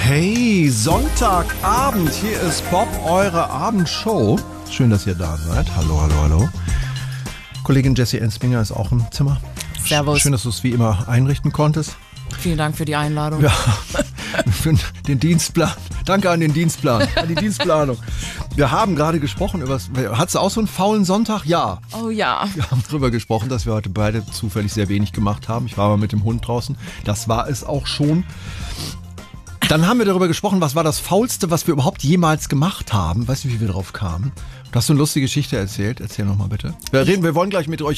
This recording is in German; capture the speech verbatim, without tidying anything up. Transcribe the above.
Hey, Sonntagabend, hier ist Bob, eure Abendshow. Schön, dass ihr da seid. Hallo, hallo, hallo. Kollegin Jessie Ensminger ist auch im Zimmer. Servus. Schön, dass du es wie immer einrichten konntest. Vielen Dank für die Einladung. Ja, für den Dienstplan. Danke an den Dienstplan, an die Dienstplanung. Wir haben gerade gesprochen über... Hattest du auch so einen faulen Sonntag? Ja. Oh ja. Wir haben darüber gesprochen, dass wir heute beide zufällig sehr wenig gemacht haben. Ich war mal mit dem Hund draußen. Das war es auch schon. Dann haben wir darüber gesprochen, was war das Faulste, was wir überhaupt jemals gemacht haben. Weißt du, wie wir drauf kamen? Du hast so eine lustige Geschichte erzählt. Erzähl nochmal bitte. Wir reden, wir wollen gleich mit euch